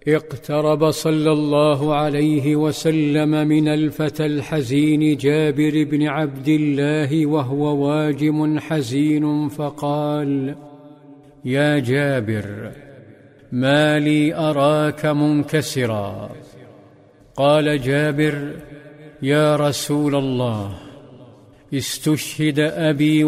اقترب صلى الله عليه وسلم من الفتى الحزين جابر بن عبد الله وهو واجم حزين فقال: يا جابر، ما لي أراك منكسرا؟ قال جابر: يا رسول الله، استشهد أبي